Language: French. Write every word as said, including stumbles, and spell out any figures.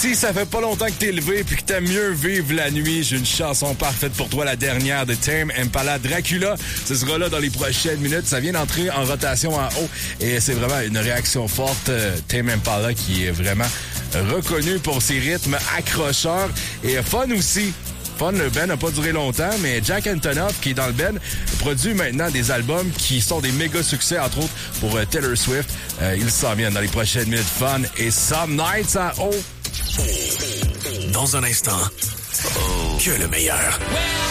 Si ça fait pas longtemps que t'es levé puis que t'aimes mieux vivre la nuit, j'ai une chanson parfaite pour toi, la dernière de Tame Impala, Dracula. Ce sera là dans les prochaines minutes. Ça vient d'entrer en rotation en haut et c'est vraiment une réaction forte. Tame Impala qui est vraiment reconnu pour ses rythmes accrocheurs et fun aussi. Fun, le band n'a pas duré longtemps, mais Jack Antonoff, qui est dans le band, produit maintenant des albums qui sont des méga succès, entre autres pour euh, Taylor Swift. Euh, ils s'en viennent dans les prochaines minutes. Fun et Some Nights en haut. Dans un instant, que le meilleur.